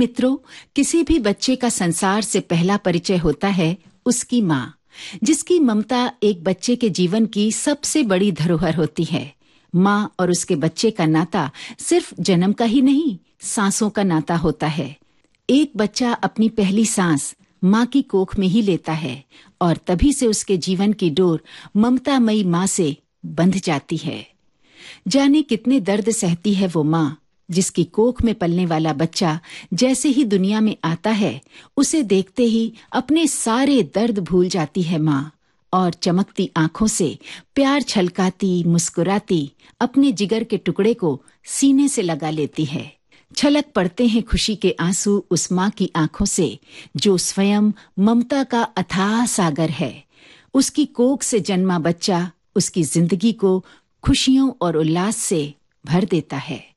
मित्रों, किसी भी बच्चे का संसार से पहला परिचय होता है उसकी माँ, जिसकी ममता एक बच्चे के जीवन की सबसे बड़ी धरोहर होती है। माँ और उसके बच्चे का नाता सिर्फ जन्म का ही नहीं, सांसों का नाता होता है। एक बच्चा अपनी पहली सांस माँ की कोख में ही लेता है और तभी से उसके जीवन की डोर ममतामयी माँ से बंध जाती है। जाने कितने दर्द सहती है वो माँ, जिसकी कोख में पलने वाला बच्चा जैसे ही दुनिया में आता है, उसे देखते ही अपने सारे दर्द भूल जाती है माँ और चमकती आंखों से प्यार छलकाती मुस्कुराती अपने जिगर के टुकड़े को सीने से लगा लेती है। छलक पड़ते हैं खुशी के आंसू उस माँ की आंखों से, जो स्वयं ममता का अथाह सागर है। उसकी कोख से जन्मा बच्चा उसकी जिंदगी को खुशियों और उल्लास से भर देता है।